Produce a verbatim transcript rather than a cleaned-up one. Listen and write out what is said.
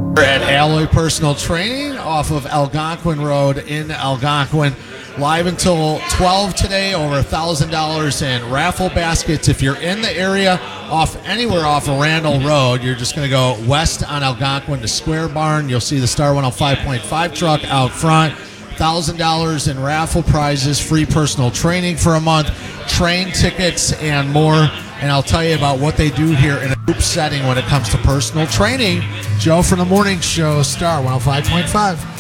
We're at Alloy Personal Training off of Algonquin Road in Algonquin. Live until twelve today, over one thousand dollars in raffle baskets. If you're in the area, off anywhere off of Randall Road, you're just going to go west on Algonquin to Square Barn. You'll see the Star one oh five point five truck out front. one thousand dollars in raffle prizes, free personal training for a month, train tickets, and more. And I'll tell you about what they do here in a group setting when it comes to personal training. Joe from the Morning Show, Star one oh five point five.